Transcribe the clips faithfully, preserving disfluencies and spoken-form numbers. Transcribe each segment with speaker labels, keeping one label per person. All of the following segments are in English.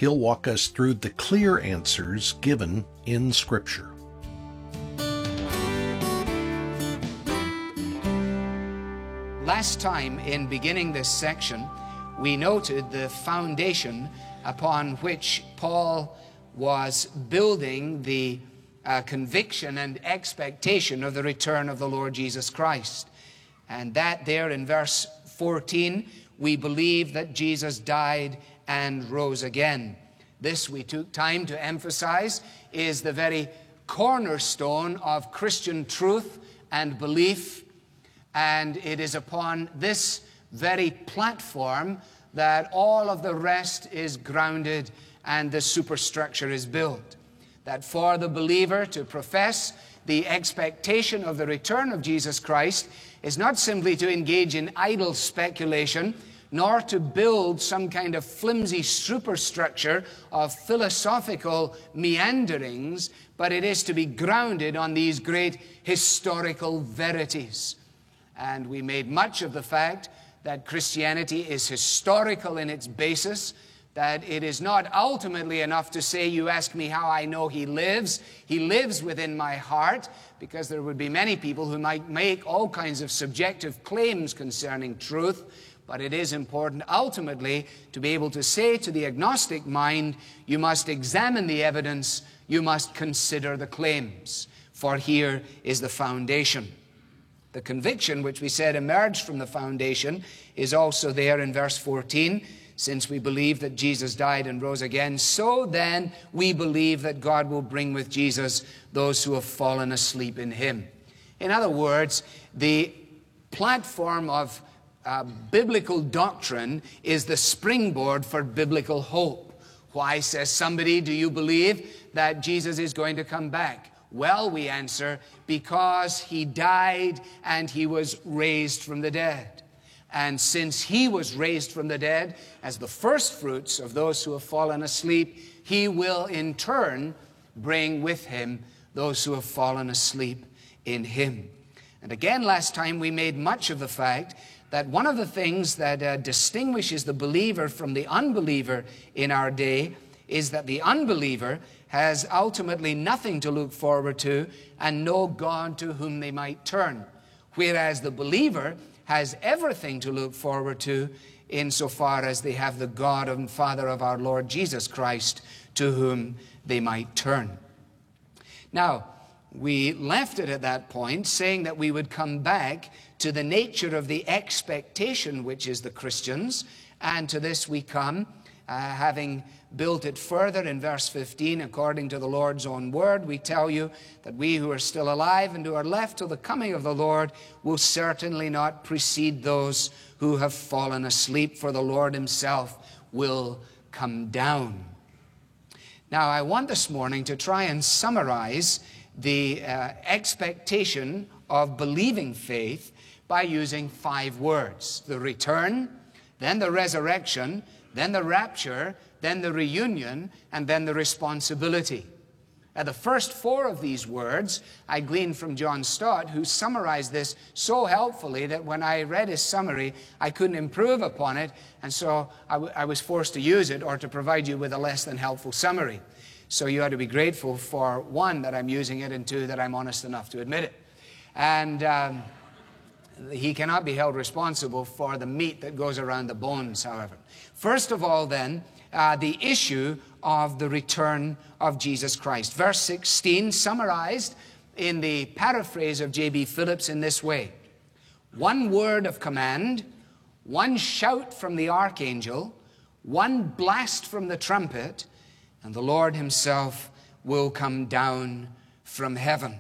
Speaker 1: he'll walk us through the clear answers given in Scripture.
Speaker 2: Last time, in beginning this section, we noted the foundation upon which Paul was building the uh, conviction and expectation of the return of the Lord Jesus Christ. And that there in verse fourteen, we believe that Jesus died and rose again. This, we took time to emphasize, is the very cornerstone of Christian truth and belief. And it is upon this very platform that all of the rest is grounded and the superstructure is built. That for the believer to profess the expectation of the return of Jesus Christ is not simply to engage in idle speculation, nor to build some kind of flimsy superstructure of philosophical meanderings, but it is to be grounded on these great historical verities. And we made much of the fact that Christianity is historical in its basis, that it is not ultimately enough to say, you ask me how I know he lives. He lives within my heart, because there would be many people who might make all kinds of subjective claims concerning truth. But it is important ultimately to be able to say to the agnostic mind, you must examine the evidence, you must consider the claims, for here is the foundation. The conviction, which we said emerged from the foundation, is also there in verse fourteen. Since we believe that Jesus died and rose again, so then we believe that God will bring with Jesus those who have fallen asleep in him. In other words, the platform of uh, biblical doctrine is the springboard for biblical hope. Why, says somebody, do you believe that Jesus is going to come back? Well, we answer, because he died and he was raised from the dead. And since he was raised from the dead as the first fruits of those who have fallen asleep, he will in turn bring with him those who have fallen asleep in him. And again, last time we made much of the fact that one of the things that uh, distinguishes the believer from the unbeliever in our day is that the unbeliever has ultimately nothing to look forward to and no God to whom they might turn, whereas the believer has everything to look forward to insofar as they have the God and Father of our Lord Jesus Christ to whom they might turn. Now, we left it at that point saying that we would come back to the nature of the expectation which is the Christians, and to this we come uh, having built it further in verse fifteen, according to the Lord's own word. We tell you that we who are still alive and who are left till the coming of the Lord will certainly not precede those who have fallen asleep, for the Lord himself will come down. Now, I want this morning to try and summarize the uh, expectation of believing faith by using five words: the return, then the resurrection, then the rapture, then the reunion, and then the responsibility. Now, the first four of these words I gleaned from John Stott, who summarized this so helpfully that when I read his summary, I couldn't improve upon it, and so I, w I was forced to use it or to provide you with a less than helpful summary. So you ought to be grateful for, one, that I'm using it, and two, that I'm honest enough to admit it. And um, he cannot be held responsible for the meat that goes around the bones, however. First of all, then, Uh, the issue of the return of Jesus Christ. Verse sixteen, summarized in the paraphrase of J B Phillips in this way: one word of command, one shout from the archangel, one blast from the trumpet, and the Lord himself will come down from heaven.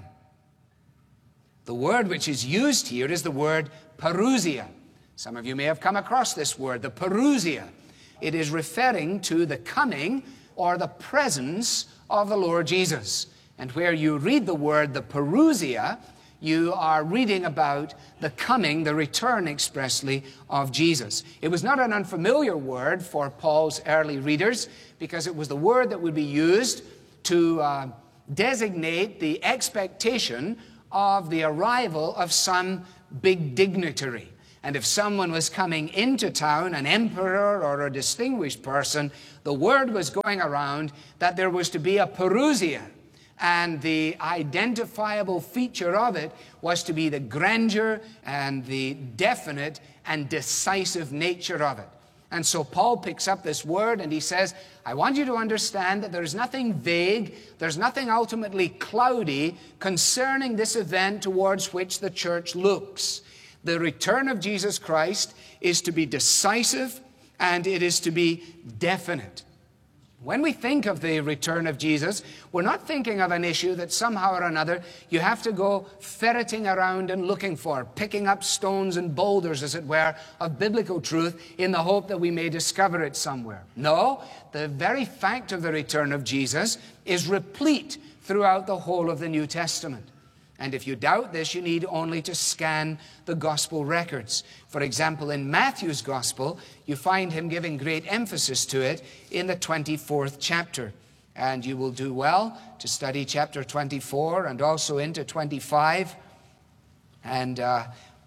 Speaker 2: The word which is used here is the word parousia. Some of you may have come across this word, the parousia. It is referring to the coming or the presence of the Lord Jesus. And where you read the word, the parousia, you are reading about the coming, the return expressly of Jesus. It was not an unfamiliar word for Paul's early readers, because it was the word that would be used to uh, designate the expectation of the arrival of some big dignitary. And if someone was coming into town, an emperor or a distinguished person, the word was going around that there was to be a Parousia. And the identifiable feature of it was to be the grandeur and the definite and decisive nature of it. And so Paul picks up this word and he says, I want you to understand that there's nothing vague, there's nothing ultimately cloudy concerning this event towards which the church looks. The return of Jesus Christ is to be decisive and it is to be definite. When we think of the return of Jesus, we're not thinking of an issue that somehow or another you have to go ferreting around and looking for, picking up stones and boulders, as it were, of biblical truth in the hope that we may discover it somewhere. No, the very fact of the return of Jesus is replete throughout the whole of the New Testament. And if you doubt this, you need only to scan the gospel records. For example, in Matthew's gospel, you find him giving great emphasis to it in the twenty-fourth chapter. And you will do well to study chapter twenty-four and also into twenty-five. And uh,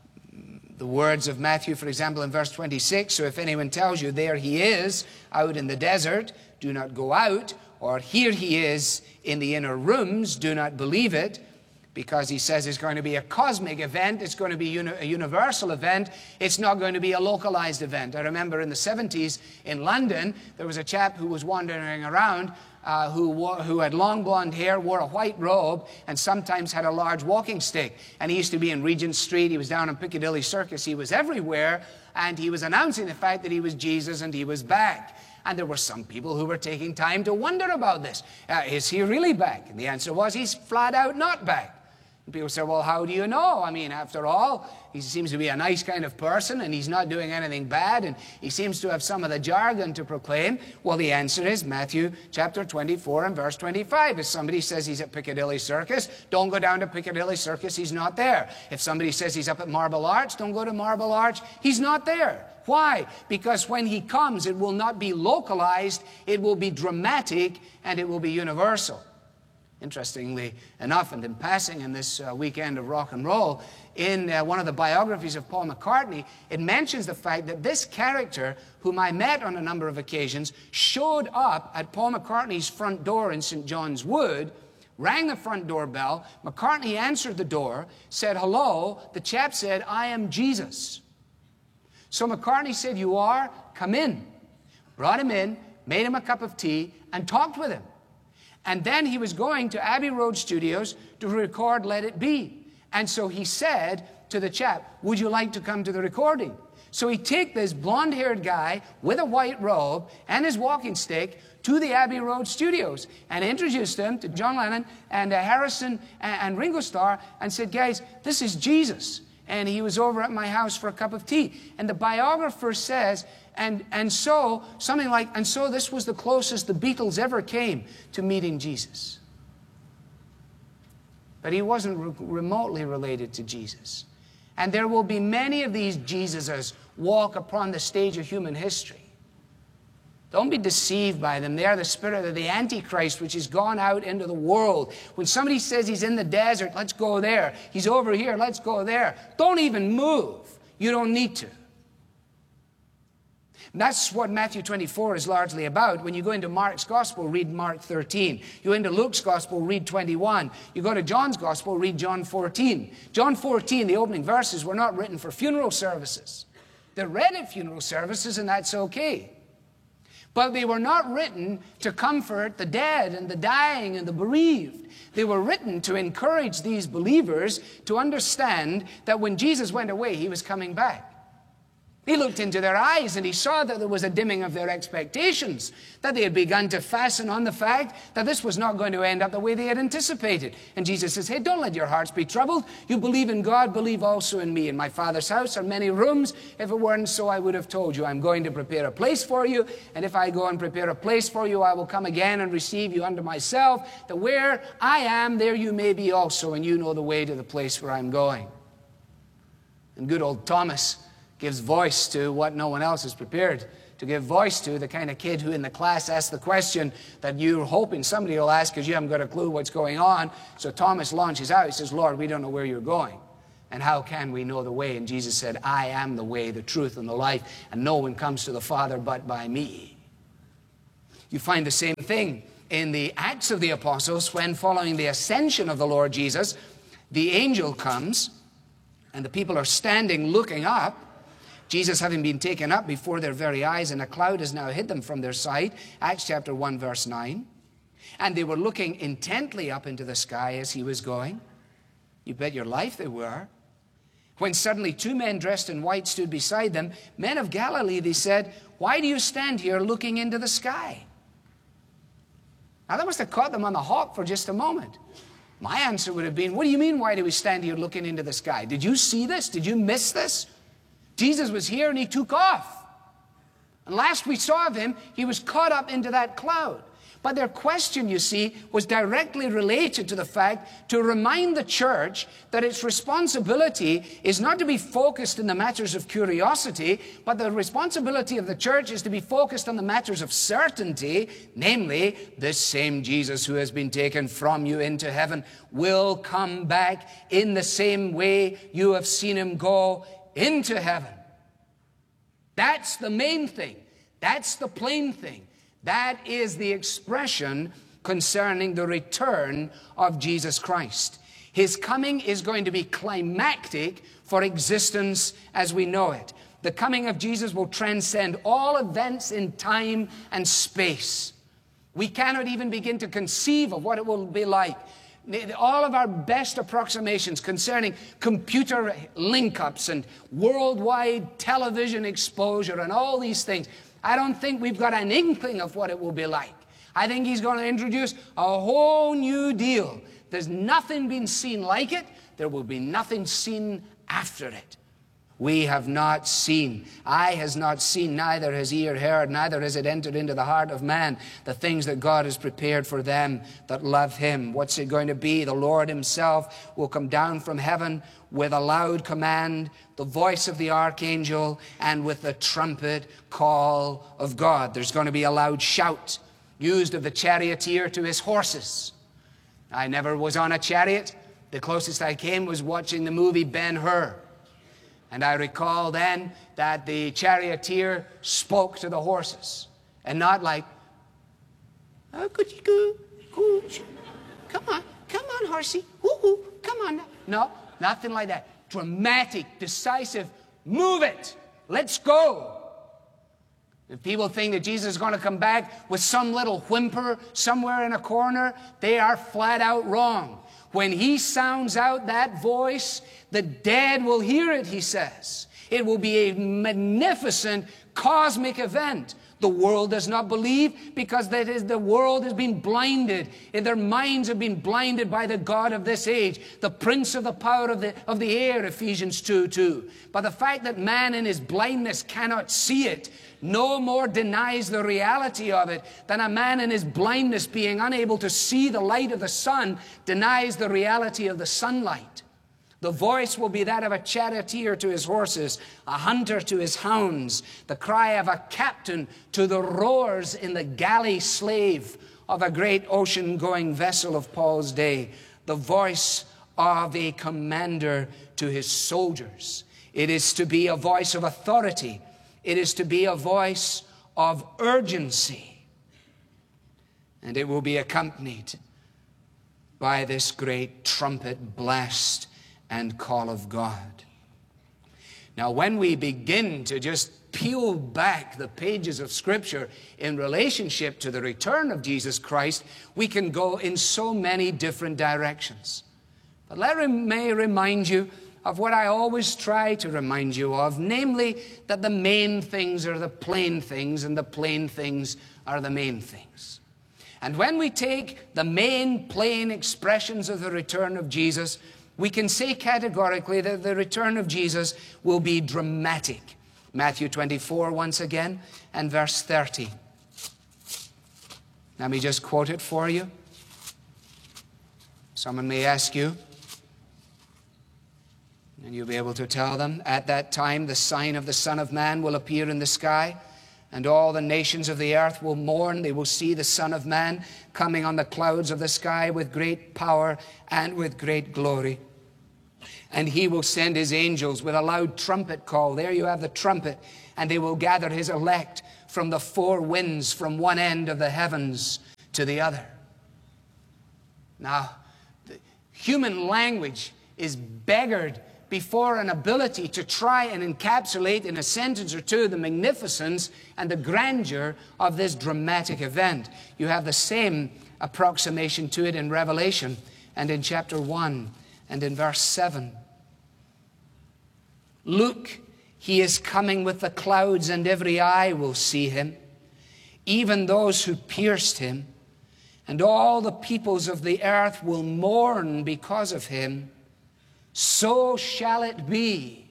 Speaker 2: the words of Matthew, for example, in verse twenty-six, so if anyone tells you, there he is out in the desert, do not go out, or here he is in the inner rooms, do not believe it. Because he says it's going to be a cosmic event, it's going to be uni- a universal event, it's not going to be a localized event. I remember in the seventies in London, there was a chap who was wandering around uh, who, wore, who had long blonde hair, wore a white robe, and sometimes had a large walking stick. And he used to be in Regent Street, he was down in Piccadilly Circus, he was everywhere, and he was announcing the fact that he was Jesus and he was back. And there were some people who were taking time to wonder about this. Uh, is he really back? And the answer was, he's flat out not back. And people say, well, how do you know? I mean, after all, he seems to be a nice kind of person, and he's not doing anything bad, and he seems to have some of the jargon to proclaim. Well, the answer is Matthew chapter twenty-four and verse twenty-five. If somebody says he's at Piccadilly Circus, don't go down to Piccadilly Circus, he's not there. If somebody says he's up at Marble Arch, don't go to Marble Arch, he's not there. Why? Because when he comes, it will not be localized, it will be dramatic, and it will be universal. Interestingly enough, and in passing in this uh, weekend of rock and roll, in uh, one of the biographies of Paul McCartney, it mentions the fact that this character, whom I met on a number of occasions, showed up at Paul McCartney's front door in Saint John's Wood, rang the front doorbell, McCartney answered the door, said hello, the chap said, I am Jesus. So McCartney said, you are? Come in. Brought him in, made him a cup of tea, and talked with him. And then he was going to Abbey Road Studios to record Let It Be. And so he said to the chap, would you like to come to the recording? So he took this blonde-haired guy with a white robe and his walking stick to the Abbey Road Studios and introduced him to John Lennon and uh, Harrison and, and Ringo Starr and said, guys, this is Jesus. And he was over at my house for a cup of tea. And the biographer says, and, and so, something like, and so this was the closest the Beatles ever came to meeting Jesus. But he wasn't re- remotely related to Jesus. And there will be many of these Jesuses walk upon the stage of human history. Don't be deceived by them. They are the spirit of the Antichrist, which has gone out into the world. When somebody says he's in the desert, let's go there. He's over here, let's go there. Don't even move. You don't need to. And that's what Matthew twenty-four is largely about. When you go into Mark's Gospel, read Mark thirteen. You go into Luke's Gospel, read twenty-one. You go to John's Gospel, read John fourteen. John fourteen, the opening verses, were not written for funeral services. They're read at funeral services, and that's okay. But they were not written to comfort the dead and the dying and the bereaved. They were written to encourage these believers to understand that when Jesus went away, he was coming back. He looked into their eyes and he saw that there was a dimming of their expectations, that they had begun to fasten on the fact that this was not going to end up the way they had anticipated. And Jesus says, hey, don't let your hearts be troubled. You believe in God, believe also in me. In my Father's house are many rooms. If it weren't so, I would have told you. I'm going to prepare a place for you. And if I go and prepare a place for you, I will come again and receive you unto myself, that where I am, there you may be also, and you know the way to the place where I'm going. And good old Thomas gives voice to what no one else is prepared to give voice to, the kind of kid who in the class asks the question that you're hoping somebody will ask because you haven't got a clue what's going on. So Thomas launches out. He says, Lord, we don't know where you're going. And how can we know the way? And Jesus said, I am the way, the truth, and the life, and no one comes to the Father but by me. You find the same thing in the Acts of the Apostles when, following the ascension of the Lord Jesus, the angel comes and the people are standing looking up, Jesus having been taken up before their very eyes, and a cloud has now hid them from their sight. Acts chapter one verse nine. And they were looking intently up into the sky as he was going. You bet your life they were. When suddenly two men dressed in white stood beside them. Men of Galilee, they said, why do you stand here looking into the sky? Now that must have caught them on the hop for just a moment. My answer would have been, what do you mean, why do we stand here looking into the sky? Did you see this? Did you miss this? Jesus was here and he took off. And last we saw of him, he was caught up into that cloud. But their question, you see, was directly related to the fact to remind the church that its responsibility is not to be focused in the matters of curiosity, but the responsibility of the church is to be focused on the matters of certainty, namely, this same Jesus who has been taken from you into heaven will come back in the same way you have seen him go into heaven. That's the main thing. That's the plain thing. That is the expression concerning the return of Jesus Christ. His coming is going to be climactic for existence as we know it. The coming of Jesus will transcend all events in time and space. We cannot even begin to conceive of what it will be like. All of our best approximations concerning computer link-ups and worldwide television exposure and all these things, I don't think we've got an inkling of what it will be like. I think he's going to introduce a whole new deal. There's nothing been seen like it. There will be nothing seen after it. We have not seen, eye has not seen, neither has ear heard, neither has it entered into the heart of man, the things that God has prepared for them that love him. What's it going to be? The Lord himself will come down from heaven with a loud command, the voice of the archangel, and with the trumpet call of God. There's going to be a loud shout used of the charioteer to his horses. I never was on a chariot. The closest I came was watching the movie Ben-Hur. And I recall then that the charioteer spoke to the horses. And not like, oh, could you go, go, come on, come on, horsey, woo-hoo, come on. No, nothing like that. Dramatic, decisive, move it, let's go. If people think that Jesus is going to come back with some little whimper somewhere in a corner, they are flat out wrong. When he sounds out that voice, the dead will hear it, he says. It will be a magnificent cosmic event. The world does not believe because that is, the world has been blinded. Their minds have been blinded by the God of this age, the prince of the power of the, of the air, Ephesians two two. But the fact that man in his blindness cannot see it no more denies the reality of it than a man in his blindness being unable to see the light of the sun denies the reality of the sunlight. The voice will be that of a charioteer to his horses, a hunter to his hounds, the cry of a captain to the rowers in the galley slave of a great ocean-going vessel of Paul's day, the voice of a commander to his soldiers. It is to be a voice of authority. It is to be a voice of urgency. And it will be accompanied by this great trumpet blast and call of God. Now, when we begin to just peel back the pages of Scripture in relationship to the return of Jesus Christ, we can go in so many different directions. But let me remind you of what I always try to remind you of, namely that the main things are the plain things and the plain things are the main things. And when we take the main plain expressions of the return of Jesus, we can say categorically that the return of Jesus will be dramatic. Matthew twenty-four once again and verse thirty. Let me just quote it for you. Someone may ask you, and you'll be able to tell them, at that time the sign of the Son of Man will appear in the sky, and all the nations of the earth will mourn. They will see the Son of Man coming on the clouds of the sky with great power and with great glory. And he will send his angels with a loud trumpet call. There you have the trumpet. And they will gather his elect from the four winds, from one end of the heavens to the other. Now, the human language is beggared before an ability to try and encapsulate in a sentence or two the magnificence and the grandeur of this dramatic event. You have the same approximation to it in Revelation and in chapter one and in verse seven. Look, he is coming with the clouds, and every eye will see him, even those who pierced him, and all the peoples of the earth will mourn because of him. So shall it be.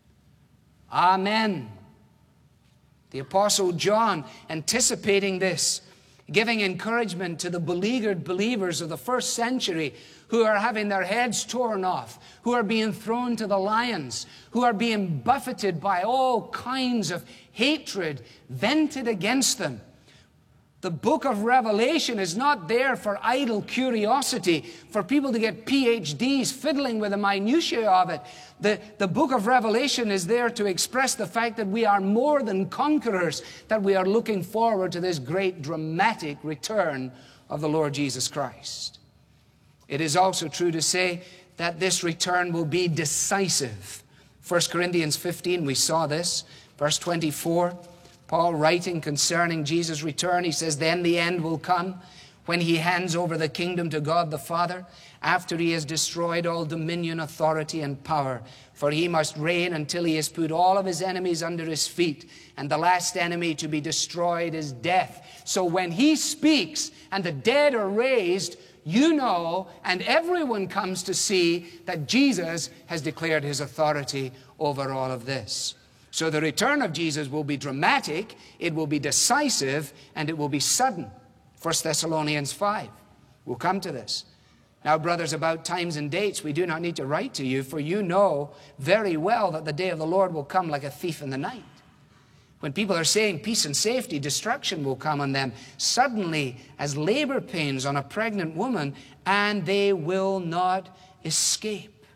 Speaker 2: Amen. The Apostle John, anticipating this, giving encouragement to the beleaguered believers of the first century who are having their heads torn off, who are being thrown to the lions, who are being buffeted by all kinds of hatred vented against them. The book of Revelation is not there for idle curiosity, for people to get P H Ds fiddling with the minutiae of it. The, the book of Revelation is there to express the fact that we are more than conquerors, that we are looking forward to this great dramatic return of the Lord Jesus Christ. It is also true to say that this return will be decisive. First Corinthians fifteen, we saw this, verse twenty-four. Paul writing concerning Jesus' return, he says, then the end will come when he hands over the kingdom to God the Father, after he has destroyed all dominion, authority, and power. For he must reign until he has put all of his enemies under his feet. And the last enemy to be destroyed is death. So when he speaks and the dead are raised, you know, and everyone comes to see that Jesus has declared his authority over all of this. So the return of Jesus will be dramatic, it will be decisive, and it will be sudden. First Thessalonians five. We'll come to this. Now, brothers, about times and dates, we do not need to write to you, for you know very well that the day of the Lord will come like a thief in the night. When people are saying peace and safety, destruction will come on them suddenly as labor pains on a pregnant woman, and they will not escape.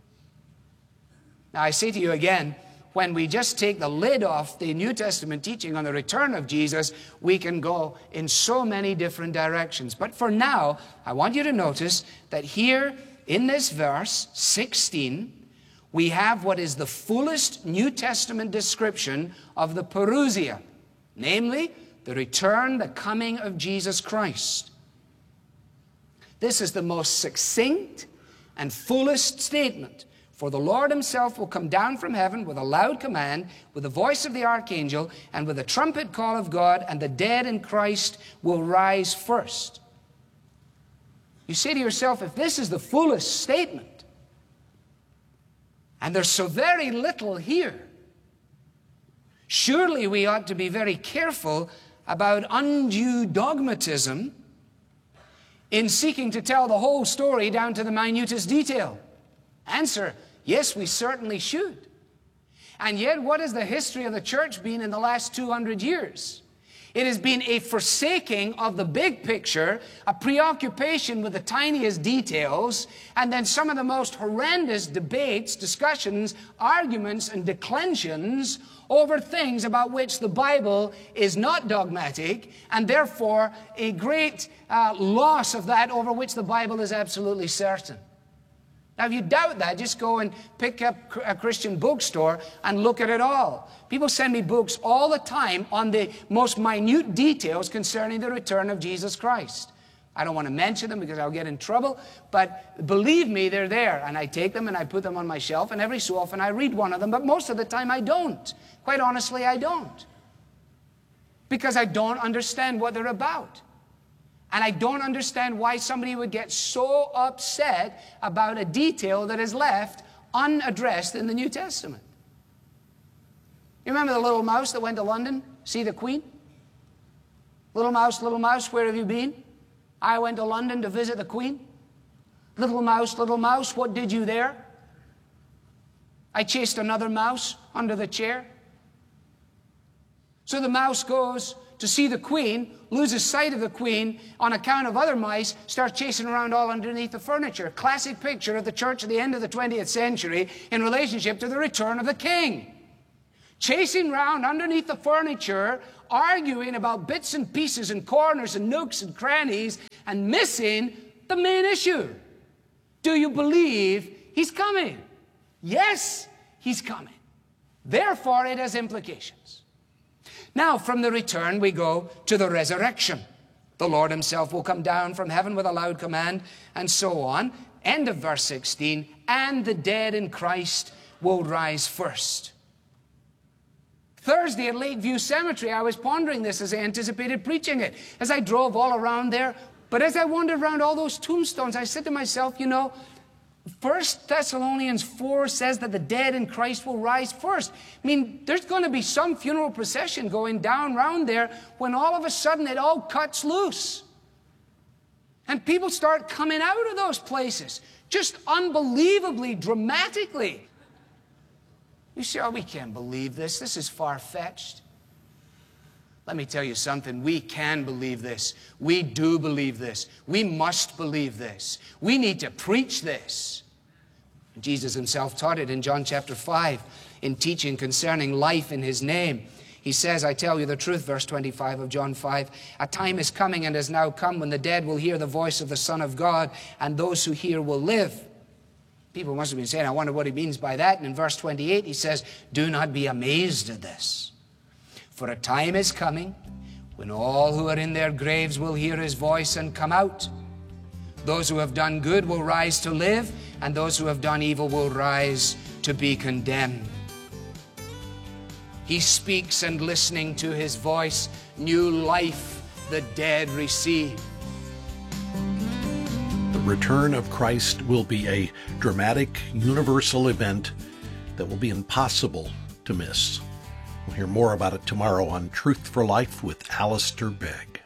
Speaker 2: Now, I say to you again, when we just take the lid off the New Testament teaching on the return of Jesus, we can go in so many different directions. But for now, I want you to notice that here in this verse sixteen, we have what is the fullest New Testament description of the parousia, namely, the return, the coming of Jesus Christ. This is the most succinct and fullest statement. For the Lord himself will come down from heaven with a loud command, with the voice of the archangel, and with the trumpet call of God, and the dead in Christ will rise first. You say to yourself, if this is the fullest statement, and there's so very little here, surely we ought to be very careful about undue dogmatism in seeking to tell the whole story down to the minutest detail. Answer, yes, we certainly should. And yet, what has the history of the church been in the last two hundred years? It has been a forsaking of the big picture, a preoccupation with the tiniest details, and then some of the most horrendous debates, discussions, arguments, and declensions over things about which the Bible is not dogmatic, and therefore a great uh, loss of that over which the Bible is absolutely certain. Now, if you doubt that, just go and pick up a Christian bookstore and look at it all. People send me books all the time on the most minute details concerning the return of Jesus Christ. I don't want to mention them because I'll get in trouble, but believe me, they're there. And I take them and I put them on my shelf, and every so often I read one of them, but most of the time I don't. Quite honestly, I don't. Because I don't understand what they're about. And I don't understand why somebody would get so upset about a detail that is left unaddressed in the New Testament. You remember the little mouse that went to London, see the Queen? Little mouse, little mouse, where have you been? I went to London to visit the Queen. Little mouse, little mouse, what did you there? I chased another mouse under the chair. So the mouse goes to see the queen, loses sight of the queen on account of other mice, starts chasing around all underneath the furniture. Classic picture of the church at the end of the twentieth century in relationship to the return of the king. Chasing around underneath the furniture, arguing about bits and pieces and corners and nooks and crannies, and missing the main issue. Do you believe he's coming? Yes, he's coming. Therefore, it has implications. Now, from the return, we go to the resurrection. The Lord himself will come down from heaven with a loud command, and so on. End of verse sixteen, and the dead in Christ will rise first. Thursday at Lakeview Cemetery, I was pondering this as I anticipated preaching it, as I drove all around there. But as I wandered around all those tombstones, I said to myself, you know, First Thessalonians four says that the dead in Christ will rise first. I mean, there's going to be some funeral procession going down round there when all of a sudden it all cuts loose. And people start coming out of those places, just unbelievably, dramatically. You say, oh, we can't believe this. This is far-fetched. Let me tell you something. We can believe this. We do believe this. We must believe this. We need to preach this. Jesus himself taught it in John chapter five in teaching concerning life in his name. He says, I tell you the truth, verse twenty-five of John five, a time is coming and has now come when the dead will hear the voice of the Son of God, and those who hear will live. People must have been saying, I wonder what he means by that. And in verse twenty-eight, he says, do not be amazed at this. For a time is coming when all who are in their graves will hear his voice and come out. Those who have done good will rise to live, and those who have done evil will rise to be condemned. He speaks, and listening to his voice, new life the dead receive.
Speaker 1: The return of Christ will be a dramatic, universal event that will be impossible to miss. We'll hear more about it tomorrow on Truth for Life with Alistair Begg.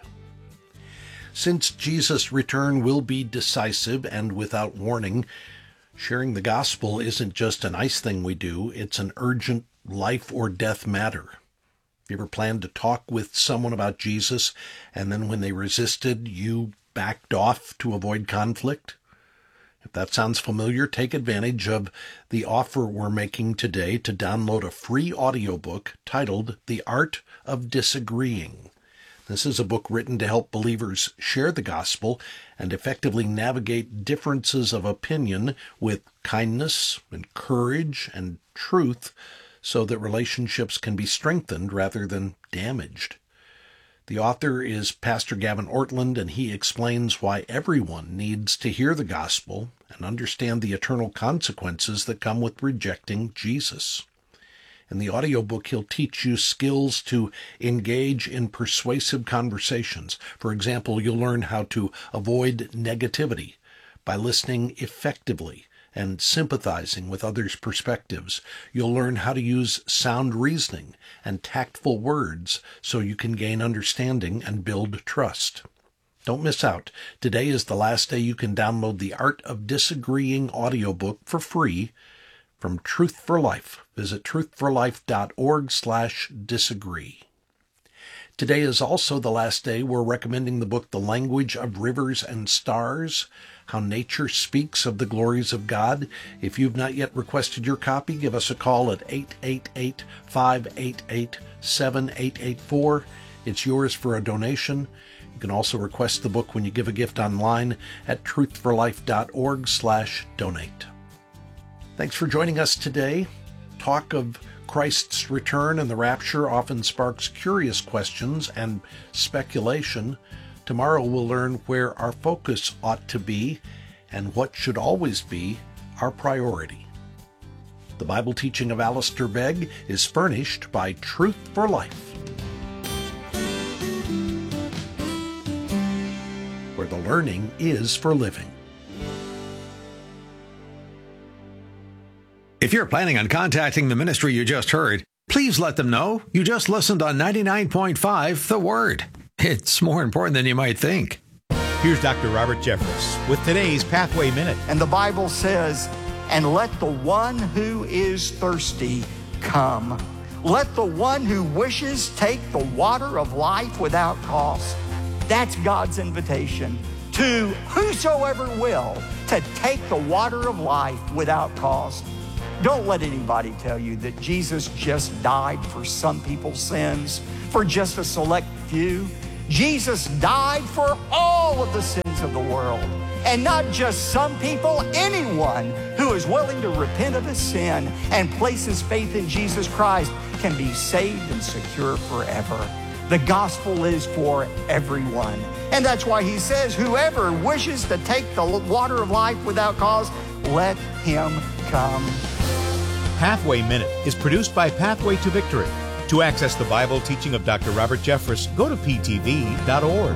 Speaker 1: Since Jesus' return will be decisive and without warning, sharing the gospel isn't just a nice thing we do, it's an urgent life or death matter. Have you ever planned to talk with someone about Jesus, and then when they resisted, you backed off to avoid conflict? If that sounds familiar, take advantage of the offer we're making today to download a free audiobook titled The Art of Disagreeing. This is a book written to help believers share the gospel and effectively navigate differences of opinion with kindness and courage and truth so that relationships can be strengthened rather than damaged. The author is Pastor Gavin Ortland, and he explains why everyone needs to hear the gospel and understand the eternal consequences that come with rejecting Jesus. In the audiobook, he'll teach you skills to engage in persuasive conversations. For example, you'll learn how to avoid negativity by listening effectively and sympathizing with others' perspectives. You'll learn how to use sound reasoning and tactful words so you can gain understanding and build trust. Don't miss out. Today is the last day you can download the Art of Disagreeing audiobook for free from Truth for Life. Visit truthforlife.org slash disagree. Today is also the last day we're recommending the book The Language of Rivers and Stars, How Nature Speaks of the Glories of God. If you've not yet requested your copy, give us a call at eight eight eight, five eight eight, seven eight eight four. It's yours for a donation. You can also request the book when you give a gift online at truthforlife.org slash donate. Thanks for joining us today. Talk of Christ's return and the rapture often sparks curious questions and speculation. Tomorrow we'll learn where our focus ought to be and what should always be our priority. The Bible teaching of Alistair Begg is furnished by Truth for Life, where the learning is for living.
Speaker 3: If you're planning on contacting the ministry you just heard, please let them know you just listened on ninety-nine point five The Word. It's more important than you might think.
Speaker 4: Here's Doctor Robert Jeffress with today's Pathway Minute.
Speaker 5: And the Bible says, and let the one who is thirsty come. Let the one who wishes take the water of life without cost. That's God's invitation to whosoever will to take the water of life without cost. Don't let anybody tell you that Jesus just died for some people's sins, for just a select few. Jesus died for all of the sins of the world. And not just some people, anyone who is willing to repent of his sin and place his faith in Jesus Christ can be saved and secure forever. The gospel is for everyone. And that's why he says, whoever wishes to take the water of life without cost, let him come.
Speaker 4: Pathway Minute is produced by Pathway to Victory. To access the Bible teaching of Doctor Robert Jeffress, go to p t v dot org.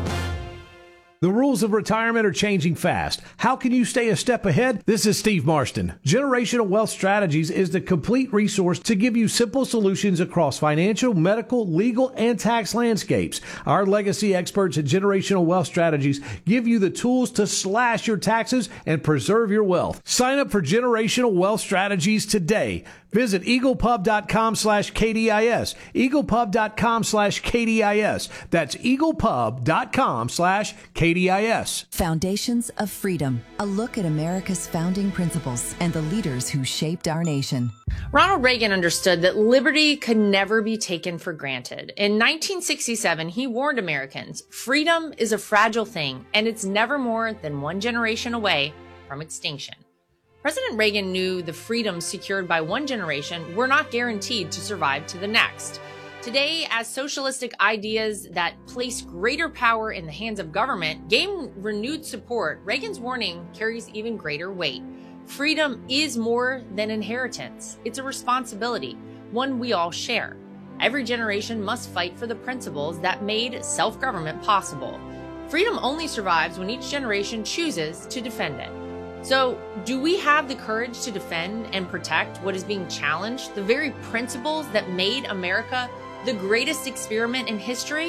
Speaker 6: The rules of retirement are changing fast. How can you stay a step ahead? This is Steve Marston. Generational Wealth Strategies is the complete resource to give you simple solutions across financial, medical, legal, and tax landscapes. Our legacy experts at Generational Wealth Strategies give you the tools to slash your taxes and preserve your wealth. Sign up for Generational Wealth Strategies today. Visit eaglepub.com slash KDIS. eaglepub.com slash KDIS. That's eaglepub.com slash KDIS.
Speaker 7: Foundations of Freedom. A look at America's founding principles and the leaders who shaped our nation.
Speaker 8: Ronald Reagan understood that liberty could never be taken for granted. In nineteen sixty-seven, he warned Americans, freedom is a fragile thing, and it's never more than one generation away from extinction. President Reagan knew the freedoms secured by one generation were not guaranteed to survive to the next. Today, as socialistic ideas that place greater power in the hands of government gain renewed support, Reagan's warning carries even greater weight. Freedom is more than inheritance. It's a responsibility, one we all share. Every generation must fight for the principles that made self-government possible. Freedom only survives when each generation chooses to defend it. So, do we have the courage to defend and protect what is being challenged, the very principles that made America the greatest experiment in history?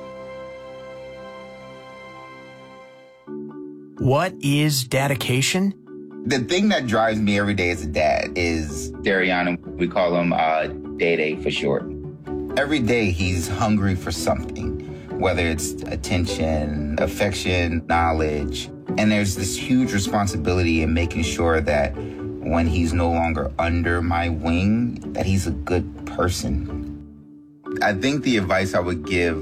Speaker 9: What is dedication?
Speaker 10: The thing that drives me every day as a dad is Dariana. We call him uh, Day-Day for short. Every day he's hungry for something, whether it's attention, affection, knowledge. And there's this huge responsibility in making sure that when he's no longer under my wing, that he's a good person. I think the advice I would give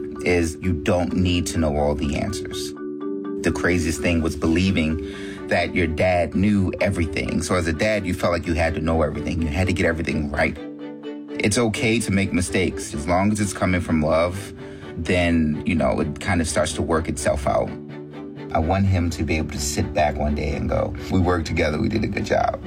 Speaker 10: is you don't need to know all the answers. The craziest thing was believing that your dad knew everything. So as a dad, you felt like you had to know everything. You had to get everything right. It's okay to make mistakes. As long as it's coming from love, then, you know, it kind of starts to work itself out. I want him to be able to sit back one day and go, we worked together, we did a good job.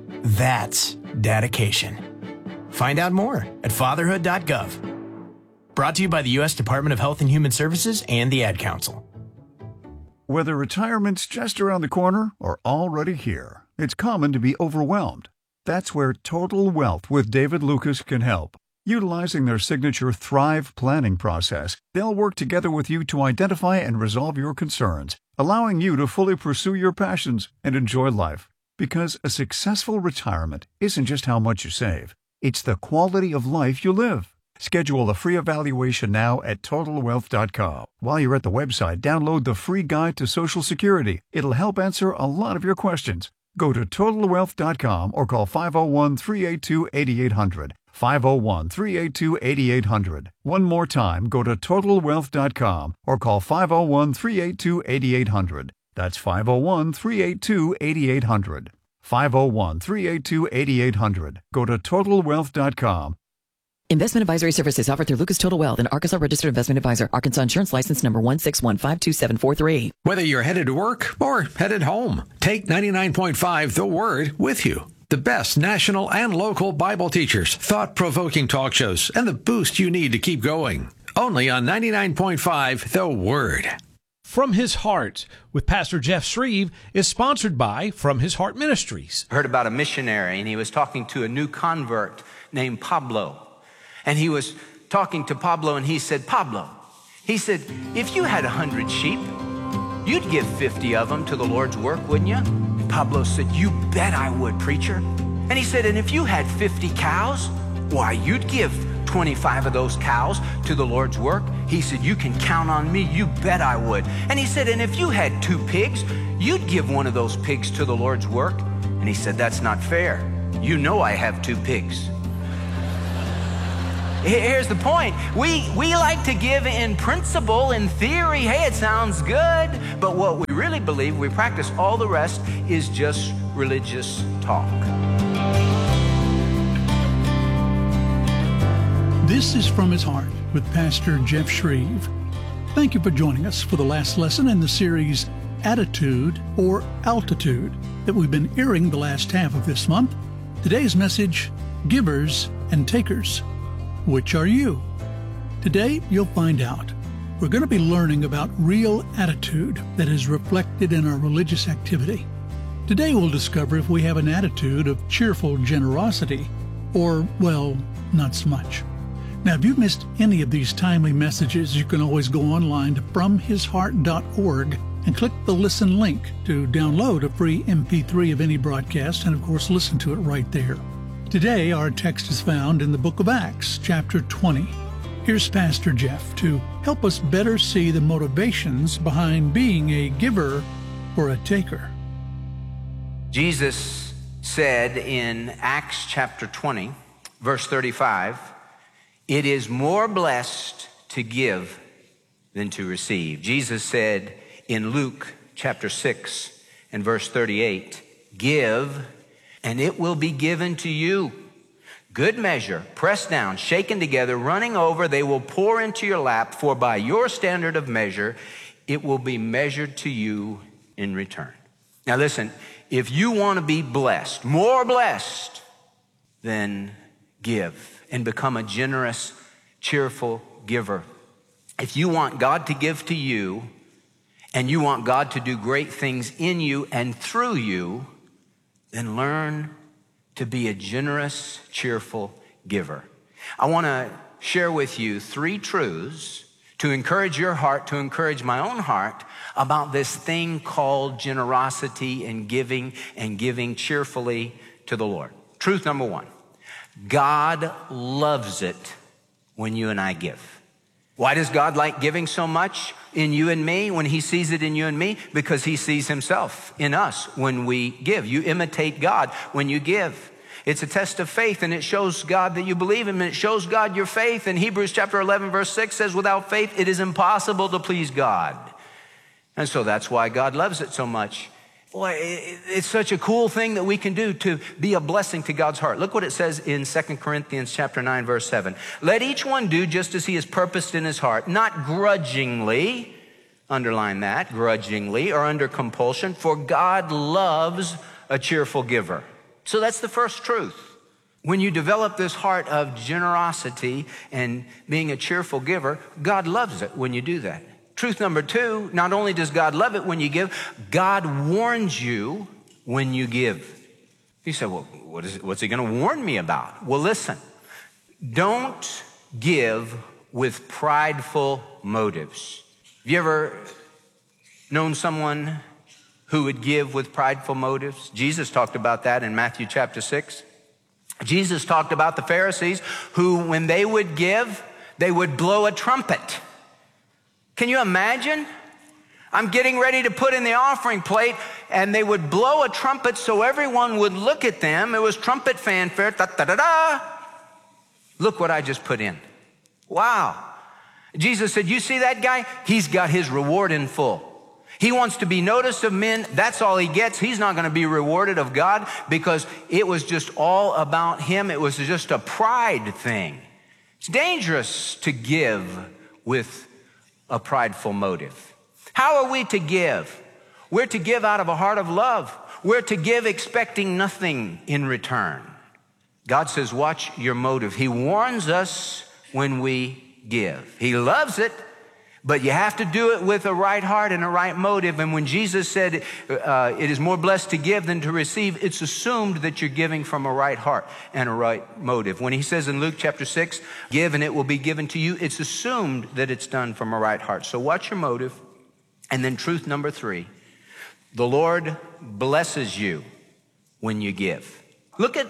Speaker 9: That's dedication. Find out more at fatherhood dot gov. Brought to you by the U S Department of Health and Human Services and the Ad Council.
Speaker 11: Whether retirement's just around the corner or already here, it's common to be overwhelmed. That's where Total Wealth with David Lucas can help. Utilizing their signature Thrive planning process, they'll work together with you to identify and resolve your concerns, allowing you to fully pursue your passions and enjoy life. Because a successful retirement isn't just how much you save, it's the quality of life you live. Schedule a free evaluation now at total wealth dot com. While you're at the website, download the free guide to Social Security. It'll help answer a lot of your questions. Go to total wealth dot com or call five oh one, three eight two, eight eight hundred. five oh one, three eight two, eight eight hundred. One more time, go to total wealth dot com or call five oh one, three eight two, eight eight hundred. That's five oh one, three eight two, eight eight hundred. five oh one, three eight two, eight eight hundred. Go to total wealth dot com.
Speaker 12: Investment advisory services offered through Lucas Total Wealth, an Arkansas registered investment advisor. Arkansas insurance license number one six one five two seven four three.
Speaker 3: Whether you're headed to work or headed home, take ninety-nine point five The Word with you. The best national and local Bible teachers, thought-provoking talk shows, and the boost you need to keep going. Only on ninety-nine point five The Word.
Speaker 6: From His Heart with Pastor Jeff Shreve is sponsored by From His Heart Ministries.
Speaker 13: I heard about a missionary, and he was talking to a new convert named Pablo. And he was talking to Pablo, and he said, Pablo, he said, if you had a hundred sheep, you'd give fifty of them to the Lord's work, wouldn't you? And Pablo said, you bet I would, preacher. And he said, and if you had fifty cows, Why, you'd give twenty-five of those cows to the Lord's work? He said, you can count on me. You bet I would. And he said, and if you had two pigs, you'd give one of those pigs to the Lord's work? And he said, that's not fair. You know I have two pigs. Here's the point. We, we like to give in principle, in theory. Hey, it sounds good. But what we really believe, we practice, all the rest is just religious talk.
Speaker 14: This is From His Heart with Pastor Jeff Shreve. Thank you for joining us for the last lesson in the series Attitude or Altitude that we've been airing the last half of this month. Today's message, Givers and Takers. Which are you? Today, you'll find out. We're going to be learning about real attitude that is reflected in our religious activity. Today, we'll discover if we have an attitude of cheerful generosity or, well, not so much. Now, if you've missed any of these timely messages, you can always go online to from his heart dot org and click the listen link to download a free M P three of any broadcast and, of course, listen to it right there. Today, our text is found in the book of Acts, chapter twenty. Here's Pastor Jeff to help us better see the motivations behind being a giver or a taker.
Speaker 13: Jesus said in Acts chapter twenty, verse thirty-five, it is more blessed to give than to receive. Jesus said in Luke chapter six and verse thirty-eight, give, and it will be given to you. Good measure, pressed down, shaken together, running over, they will pour into your lap, for by your standard of measure, it will be measured to you in return. Now listen, if you want to be blessed, more blessed, then give and become a generous, cheerful giver. If you want God to give to you, and you want God to do great things in you and through you, then learn to be a generous, cheerful giver. I want to share with you three truths to encourage your heart, to encourage my own heart about this thing called generosity and giving and giving cheerfully to the Lord. Truth number one, God loves it when you and I give. Why does God like giving so much in you and me when he sees it in you and me? Because he sees himself in us when we give. You imitate God when you give. It's a test of faith, and it shows God that you believe him, and it shows God your faith. And Hebrews chapter eleven verse six says, without faith, it is impossible to please God. And so that's why God loves it so much. Boy, it's such a cool thing that we can do to be a blessing to God's heart. Look what it says in Second Corinthians chapter nine, verse seven. Let each one do just as he has purposed in his heart, not grudgingly, underline that, grudgingly or under compulsion, for God loves a cheerful giver. So that's the first truth. When you develop this heart of generosity and being a cheerful giver, God loves it when you do that. Truth number two, not only does God love it when you give, God warns you when you give. You say, well, what is it, what's he going to warn me about? Well, listen, don't give with prideful motives. Have you ever known someone who would give with prideful motives? Jesus talked about that in Matthew chapter six. Jesus talked about the Pharisees who, when they would give, they would blow a trumpet. Can you imagine? I'm getting ready to put in the offering plate, and they would blow a trumpet so everyone would look at them. It was trumpet fanfare. Da, da, da, da. Look what I just put in. Wow. Jesus said, you see that guy? He's got his reward in full. He wants to be noticed of men. That's all he gets. He's not going to be rewarded of God because it was just all about him. It was just a pride thing. It's dangerous to give with a prideful motive. How are we to give? We're to give out of a heart of love. We're to give expecting nothing in return. God says, watch your motive. He warns us when we give. He loves it, but you have to do it with a right heart and a right motive. And when Jesus said uh, it is more blessed to give than to receive, it's assumed that you're giving from a right heart and a right motive. When he says in Luke chapter six, give and it will be given to you, it's assumed that it's done from a right heart. So watch your motive. And then truth number three, the Lord blesses you when you give. Look at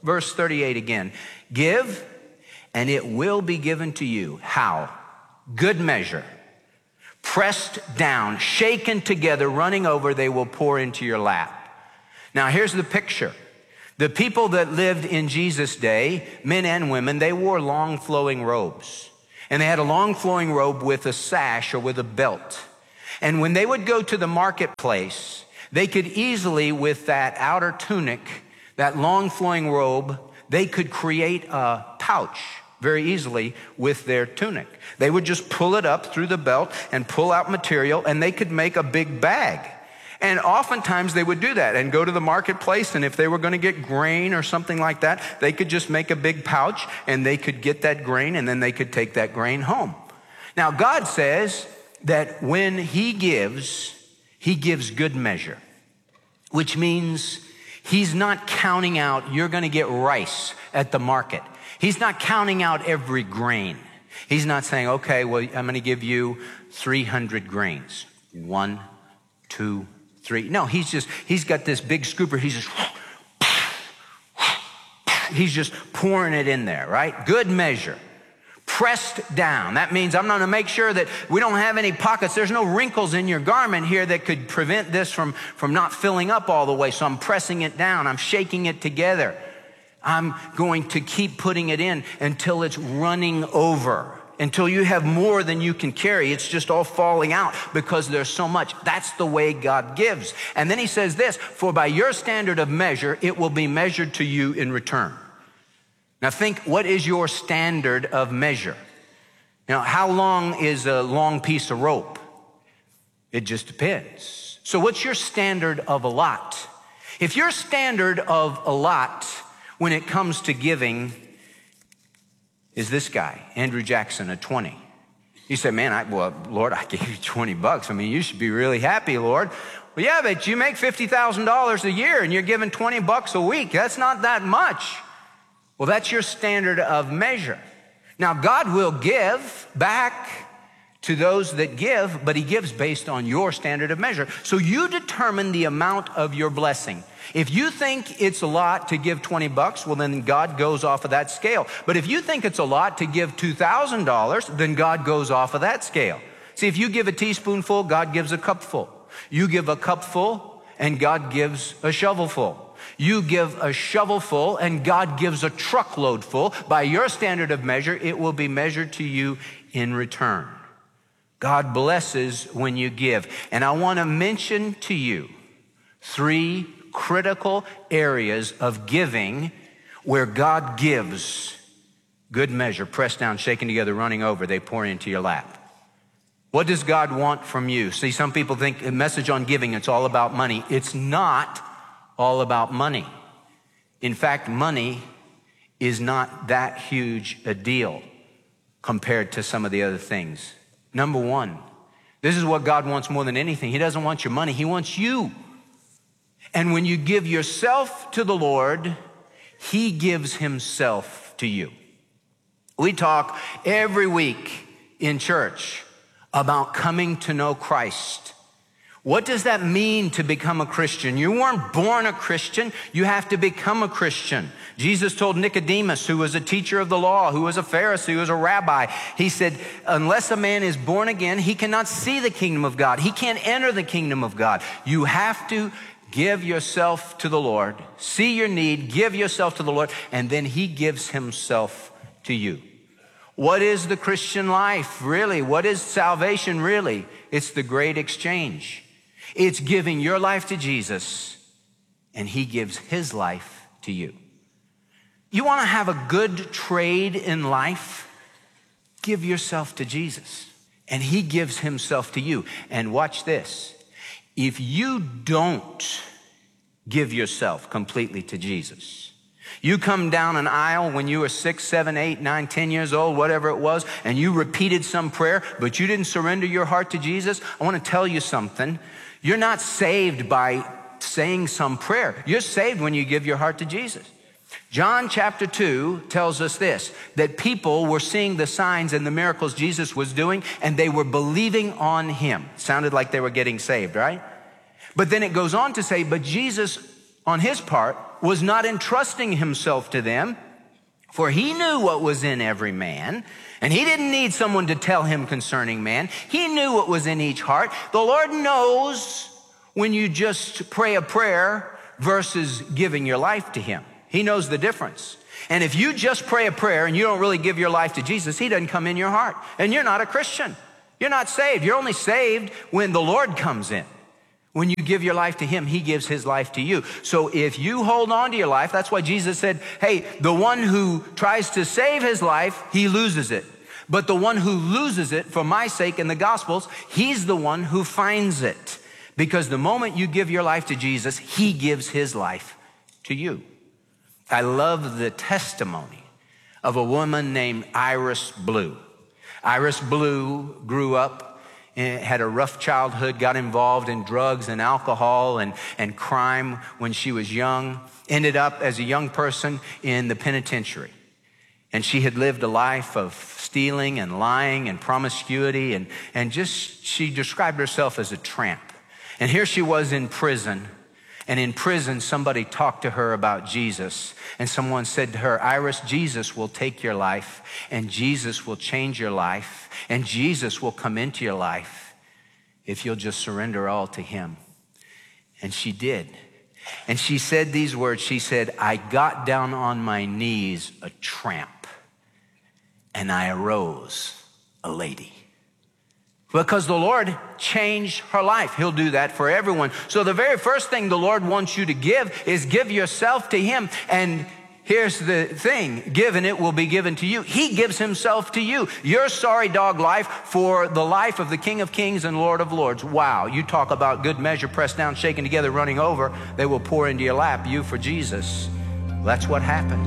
Speaker 13: Verse thirty-eight again. Give, and it will be given to you. How? Good measure. Pressed down, shaken together, running over, they will pour into your lap. Now here's the picture. The people that lived in Jesus' day, men and women, they wore long flowing robes. And they had a long flowing robe with a sash or with a belt. And when they would go to the marketplace, they could easily, with that outer tunic, that long flowing robe, they could create a pouch very easily with their tunic. They would just pull it up through the belt and pull out material, and they could make a big bag. And oftentimes they would do that and go to the marketplace, and if they were going to get grain or something like that, they could just make a big pouch and they could get that grain, and then they could take that grain home. Now God says that when he gives, he gives good measure, which means he's not counting out, you're going to get rice at the market. He's not counting out every grain. He's not saying, okay, well, I'm going to give you three hundred grains. One, two, three. No, he's just, he's got this big scooper. He's just, he's just pouring it in there, right? Good measure. Pressed down. That means I'm going to make sure that we don't have any pockets. There's no wrinkles in your garment here that could prevent this from, from not filling up all the way. So I'm pressing it down. I'm shaking it together. I'm going to keep putting it in until it's running over. Until you have more than you can carry. It's just all falling out because there's so much. That's the way God gives. And then he says this, for by your standard of measure, it will be measured to you in return. Now think, what is your standard of measure? Now, how long is a long piece of rope? It just depends. So what's your standard of a lot? If your standard of a lot when it comes to giving is this guy, Andrew Jackson, a twenty. You say, man, I, well, Lord, I gave you twenty bucks. I mean, you should be really happy, Lord. Well, yeah, but you make fifty thousand dollars a year and you're giving twenty bucks a week. That's not that much. Well, that's your standard of measure. Now, God will give back to those that give, but he gives based on your standard of measure. So you determine the amount of your blessing. If you think it's a lot to give twenty bucks, well, then God goes off of that scale. But if you think it's a lot to give two thousand dollars, then God goes off of that scale. See, if you give a teaspoonful, God gives a cupful. You give a cupful, and God gives a shovelful. You give a shovelful, and God gives a truckload full. By your standard of measure, it will be measured to you in return. God blesses when you give. And I want to mention to you three critical areas of giving where God gives good measure, pressed down, shaken together, running over, they pour into your lap. What does God want from you? See, some people think a message on giving, it's all about money. It's not all about money. In fact, money is not that huge a deal compared to some of the other things. Number one, this is what God wants more than anything. He doesn't want your money. He wants you. And when you give yourself to the Lord, he gives himself to you. We talk every week in church about coming to know Christ. What does that mean to become a Christian? You weren't born a Christian. You have to become a Christian. Jesus told Nicodemus, who was a teacher of the law, who was a Pharisee, who was a rabbi, he said, unless a man is born again, he cannot see the kingdom of God. He can't enter the kingdom of God. You have to give yourself to the Lord, see your need, give yourself to the Lord, and then he gives himself to you. What is the Christian life, really? What is salvation, really? It's the great exchange. It's giving your life to Jesus, and he gives his life to you. You want to have a good trade in life? Give yourself to Jesus, and he gives himself to you. And watch this. If you don't give yourself completely to Jesus, you come down an aisle when you were six, seven, eight, nine, ten years old, whatever it was, and you repeated some prayer, but you didn't surrender your heart to Jesus, I want to tell you something. You're not saved by saying some prayer. You're saved when you give your heart to Jesus. John chapter two tells us this, that people were seeing the signs and the miracles Jesus was doing, and they were believing on him. Sounded like they were getting saved, right? But then it goes on to say, but Jesus on his part was not entrusting himself to them, for he knew what was in every man, and he didn't need someone to tell him concerning man. He knew what was in each heart. The Lord knows when you just pray a prayer versus giving your life to him. He knows the difference. And if you just pray a prayer and you don't really give your life to Jesus, he doesn't come in your heart. And you're not a Christian. You're not saved. You're only saved when the Lord comes in. When you give your life to him, he gives his life to you. So if you hold on to your life, that's why Jesus said, hey, the one who tries to save his life, he loses it. But the one who loses it for my sake in the Gospels, he's the one who finds it. Because the moment you give your life to Jesus, he gives his life to you. I love the testimony of a woman named Iris Blue. Iris Blue grew up, had a rough childhood, got involved in drugs and alcohol and, and crime when she was young, ended up as a young person in the penitentiary. And she had lived a life of stealing and lying and promiscuity, and, and just, she described herself as a tramp. And here she was in prison. And in prison, somebody talked to her about Jesus. And someone said to her, Iris, Jesus will take your life, and Jesus will change your life, and Jesus will come into your life if you'll just surrender all to him. And she did. And she said these words. She said, I got down on my knees a tramp, and I arose a lady. Because the Lord changed her life. He'll do that for everyone. So the very first thing the Lord wants you to give is give yourself to him. And here's the thing, give and it will be given to you. He gives himself to you. Your sorry dog life for the life of the King of Kings and Lord of Lords. Wow, you talk about good measure, pressed down, shaken together, running over. They will pour into your lap, you for Jesus. That's what happens.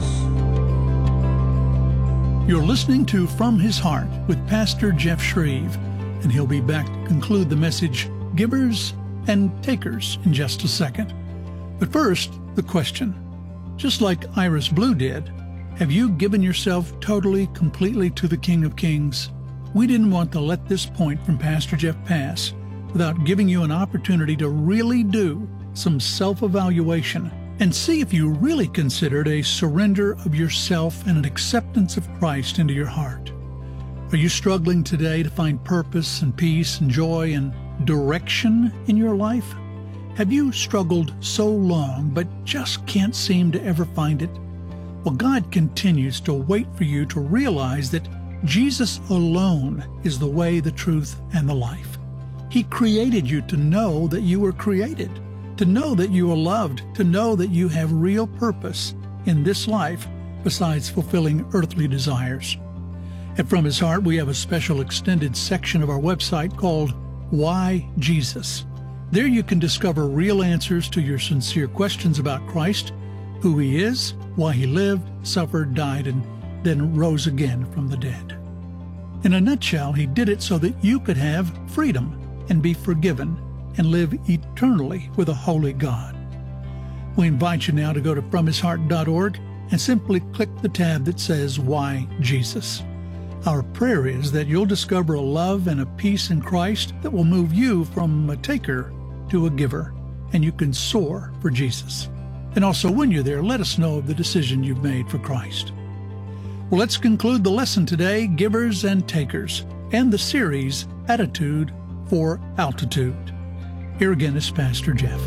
Speaker 14: You're listening to From His Heart with Pastor Jeff Shreve. And he'll be back to conclude the message, Givers and Takers, in just a second. But first, the question. Just like Iris Blue did, have you given yourself totally, completely to the King of Kings? We didn't want to let this point from Pastor Jeff pass without giving you an opportunity to really do some self-evaluation and see if you really considered a surrender of yourself and an acceptance of Christ into your heart. Are you struggling today to find purpose and peace and joy and direction in your life? Have you struggled so long but just can't seem to ever find it? Well, God continues to wait for you to realize that Jesus alone is the way, the truth, and the life. He created you to know that you were created, to know that you are loved, to know that you have real purpose in this life besides fulfilling earthly desires. And From His Heart, we have a special extended section of our website called Why Jesus? There you can discover real answers to your sincere questions about Christ, who he is, why he lived, suffered, died, and then rose again from the dead. In a nutshell, he did it so that you could have freedom and be forgiven and live eternally with a holy God. We invite you now to go to from his heart dot org and simply click the tab that says Why Jesus? Our prayer is that you'll discover a love and a peace in Christ that will move you from a taker to a giver, and you can soar for Jesus. And also, when you're there, let us know of the decision you've made for Christ. Well, let's conclude the lesson today, Givers and Takers, and the series, Attitude for Altitude. Here again is Pastor Jeff.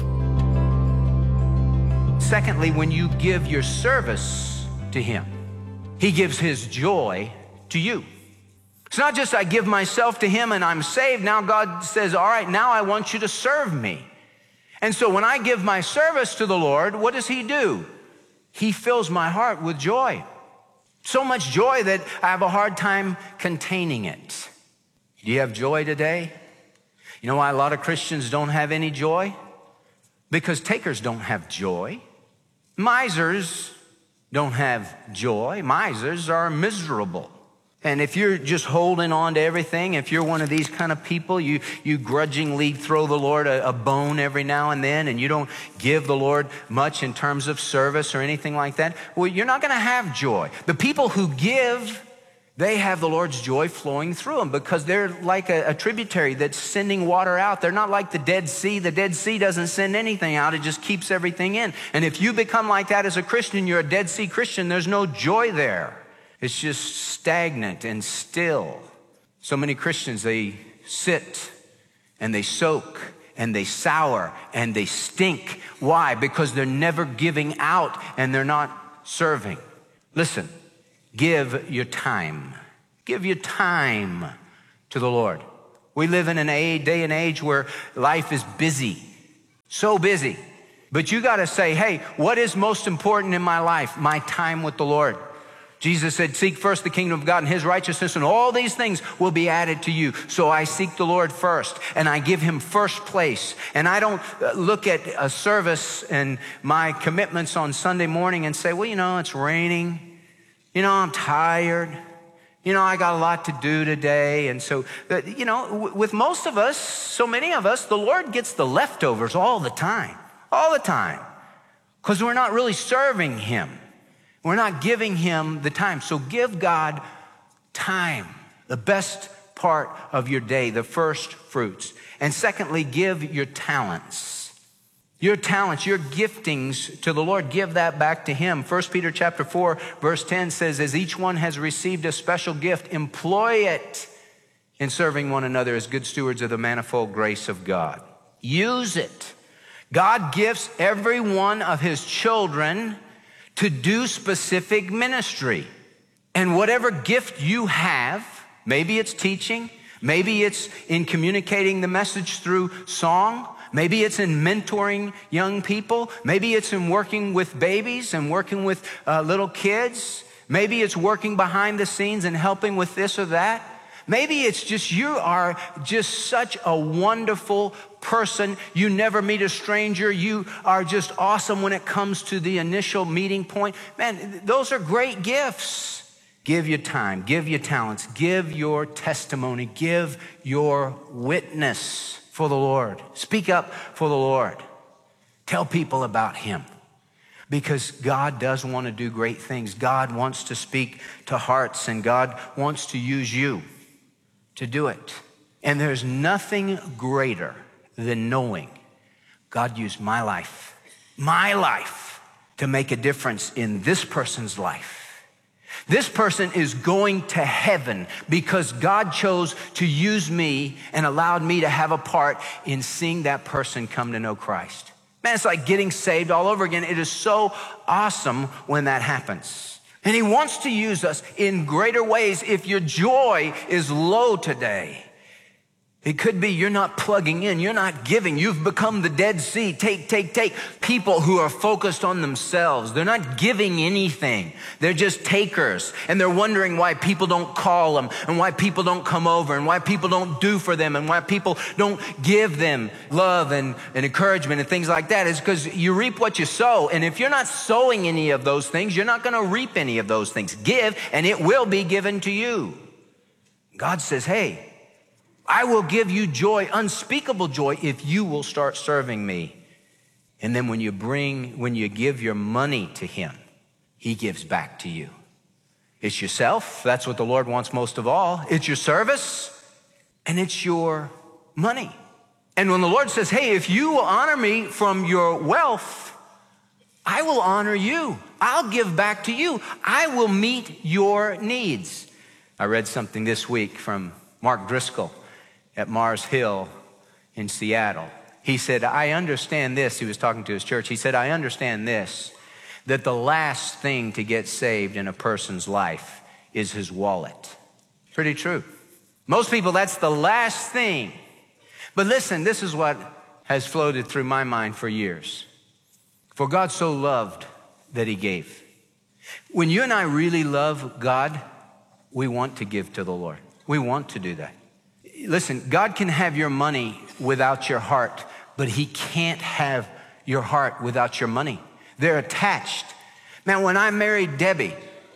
Speaker 13: Secondly, when you give your service to him, he gives his joy to you. It's not just I give myself to him and I'm saved. Now God says, all right, now I want you to serve me. And so when I give my service to the Lord, what does he do? He fills my heart with joy. So much joy that I have a hard time containing it. Do you have joy today? You know why a lot of Christians don't have any joy? Because takers don't have joy. Misers don't have joy. Misers are miserable. And if you're just holding on to everything, if you're one of these kind of people, you, you grudgingly throw the Lord a, a bone every now and then, and you don't give the Lord much in terms of service or anything like that, well, you're not going to have joy. The people who give, They have the Lord's joy flowing through them because they're like a, a tributary that's sending water out. They're not like the Dead Sea. The Dead Sea doesn't send anything out. It just keeps everything in. And if you become like that as a Christian, you're a Dead Sea Christian, there's no joy there. It's just stagnant and still. So many Christians, they sit and they soak and they sour and they stink. Why? Because they're never giving out and they're not serving. Listen. Give your time. Give your time to the Lord. We live in an age, day and age where life is busy, so busy. But you got to say, hey, what is most important in my life? My time with the Lord. Jesus said, seek first the kingdom of God and his righteousness, and all these things will be added to you. So I seek the Lord first, and I give him first place. And I don't look at a service and my commitments on Sunday morning and say, well, you know, it's raining. You know, I'm tired. You know, I got a lot to do today. And so, you know, with most of us, so many of us, the Lord gets the leftovers all the time, all the time, because we're not really serving him. We're not giving him the time. So give God time, the best part of your day, the first fruits. And secondly, give your talents. Your talents, your giftings to the Lord, give that back to him. First Peter chapter four, verse ten says, as each one has received a special gift, employ it in serving one another as good stewards of the manifold grace of God. Use it. God gifts every one of his children to do specific ministry. And whatever gift you have, maybe it's teaching, maybe it's in communicating the message through song, maybe it's in mentoring young people. Maybe it's in working with babies and working with uh, little kids. Maybe it's working behind the scenes and helping with this or that. Maybe it's just you are just such a wonderful person. You never meet a stranger. You are just awesome when it comes to the initial meeting point. Man, those are great gifts. Give your time. Give your talents. Give your testimony. Give your witness for the Lord. Speak up for the Lord. Tell people about him. Because God does want to do great things. God wants to speak to hearts, and God wants to use you to do it. And there's nothing greater than knowing God used my life, my life, to make a difference in this person's life. This person is going to heaven because God chose to use me and allowed me to have a part in seeing that person come to know Christ. Man, it's like getting saved all over again. It is so awesome when that happens. And he wants to use us in greater ways. If your joy is low today, it could be you're not plugging in, you're not giving. You've become the Dead Sea. Take, take, take. People who are focused on themselves. They're not giving anything. They're just takers. And they're wondering why people don't call them and why people don't come over and why people don't do for them and why people don't give them love and, and encouragement and things like that. It's because you reap what you sow. And if you're not sowing any of those things, you're not going to reap any of those things. Give, and it will be given to you. God says, hey, I will give you joy, unspeakable joy, if you will start serving me. And then when you bring, when you give your money to him, he gives back to you. It's yourself. That's what the Lord wants most of all. It's your service and it's your money. And when the Lord says, hey, if you will honor me from your wealth, I will honor you. I'll give back to you. I will meet your needs. I read something this week from Mark Driscoll at Mars Hill in Seattle. He said, I understand this. He was talking to his church. He said, I understand this, that the last thing to get saved in a person's life is his wallet. Pretty true. Most people, that's the last thing. But listen, this is what has floated through my mind for years. For God so loved that he gave. When you and I really love God, we want to give to the Lord. We want to do that. Listen, God can have your money without your heart, but he can't have your heart without your money. They're attached. Man, when I married Debbie,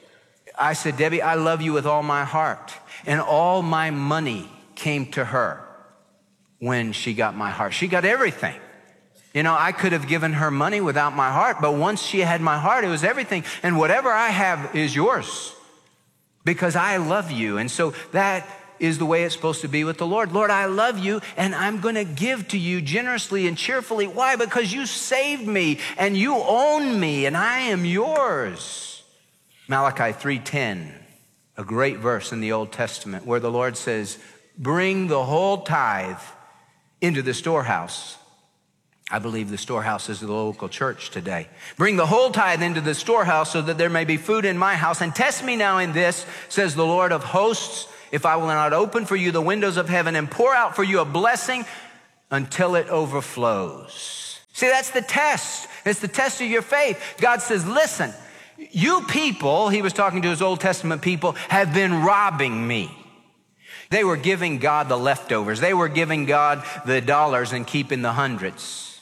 Speaker 13: I said, Debbie, I love you with all my heart. And all my money came to her when she got my heart. She got everything. You know, I could have given her money without my heart, but once she had my heart, it was everything. And whatever I have is yours. because I love you. And so that is the way it's supposed to be with the Lord. Lord, I love you, and I'm going to give to you generously and cheerfully. Why? Because you saved me, and you own me, and I am yours. Malachi three ten, a great verse in the Old Testament, where the Lord says, bring the whole tithe into the storehouse. I believe the storehouse is the local church today. Bring the whole tithe into the storehouse so that there may be food in my house. And test me now in this, says the Lord of hosts, if I will not open for you the windows of heaven and pour out for you a blessing until it overflows. See, that's the test. It's the test of your faith. God says, listen, you people, he was talking to his Old Testament people, have been robbing me. They were giving God the leftovers. They were giving God the dollars and keeping the hundreds.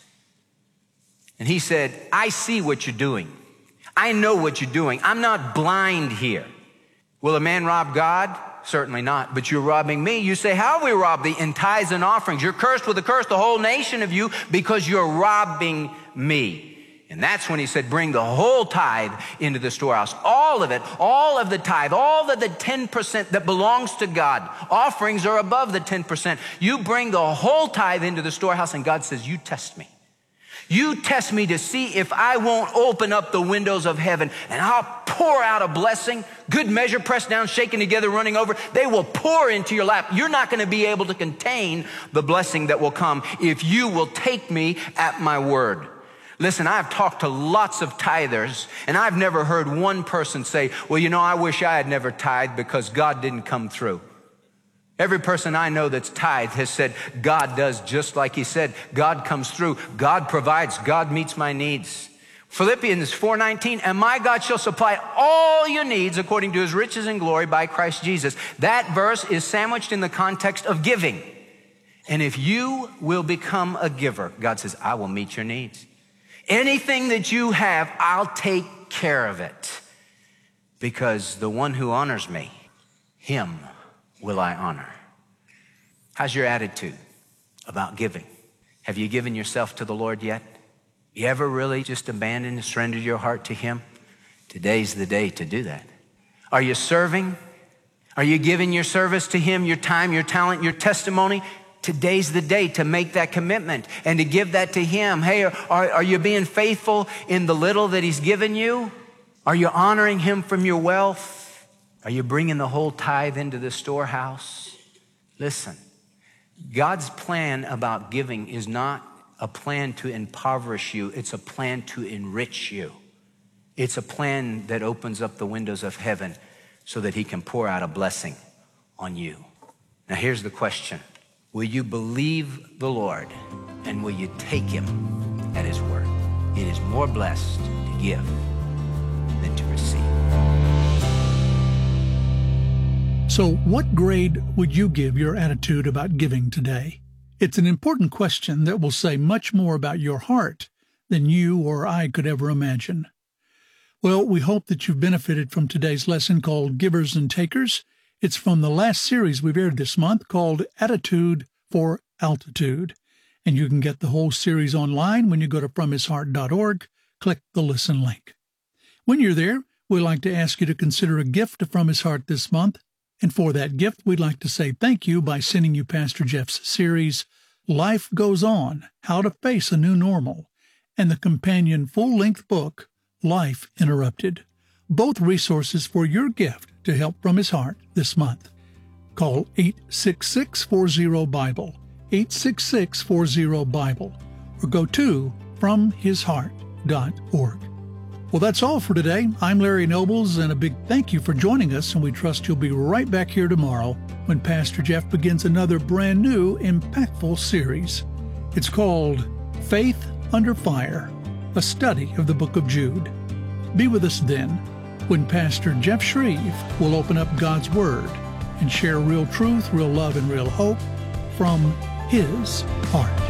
Speaker 13: And he said, I see what you're doing. I know what you're doing. I'm not blind here. Will a man rob God? Certainly not. But you're robbing me. You say, how have we robbed thee? In tithes and offerings. You're cursed with a curse, the whole nation of you, because you're robbing me. And that's when he said, bring the whole tithe into the storehouse. All of it, all of the tithe, all of the ten percent that belongs to God. Offerings are above the ten percent. You bring the whole tithe into the storehouse, and God says, you test me. You test me to see if I won't open up the windows of heaven, and I'll pour out a blessing, good measure, pressed down, shaken together, running over. They will pour into your lap. You're not going to be able to contain the blessing that will come if you will take me at my word. Listen, I've talked to lots of tithers, and I've never heard one person say, well, you know, I wish I had never tithed because God didn't come through. Every person I know that's tithed has said, God does just like he said. God comes through. God provides. God meets my needs. Philippians four nineteen, and my God shall supply all your needs according to his riches and glory by Christ Jesus. That verse is sandwiched in the context of giving. And if you will become a giver, God says, I will meet your needs. Anything that you have, I'll take care of it. Because the one who honors me, him will I honor. How's your attitude about giving? Have you given yourself to the Lord yet? You ever really just abandoned and surrendered your heart to him? Today's the day to do that. Are you serving? Are you giving your service to him, your time, your talent, your testimony? Today's the day to make that commitment and to give that to him. Hey, are, are you being faithful in the little that he's given you? Are you honoring him from your wealth? Are you bringing the whole tithe into the storehouse? Listen, God's plan about giving is not a plan to impoverish you. It's a plan to enrich you. It's a plan that opens up the windows of heaven so that he can pour out a blessing on you. Now here's the question. Will you believe the Lord, and will you take him at his word? It is more blessed to give than to receive.
Speaker 14: So what grade would you give your attitude about giving today? It's an important question that will say much more about your heart than you or I could ever imagine. Well, we hope that you've benefited from today's lesson called Givers and Takers. It's from the last series we've aired this month called Attitude for Altitude. And you can get the whole series online when you go to from his heart dot org. Click the listen link. When you're there, we'd like to ask you to consider a gift to From His Heart this month. And for that gift, we'd like to say thank you by sending you Pastor Jeff's series, Life Goes On, How to Face a New Normal, and the companion full-length book, Life Interrupted. Both resources for your gift to help From His Heart this month. Call eight six six, four zero, BIBLE, eight six six, four zero, BIBLE, or go to from his heart dot org. Well, that's all for today. I'm Larry Nobles, and a big thank you for joining us, and we trust you'll be right back here tomorrow when Pastor Jeff begins another brand new, impactful series. It's called Faith Under Fire, a study of the book of Jude. Be with us then when Pastor Jeff Shreve will open up God's Word and share real truth, real love, and real hope from his heart.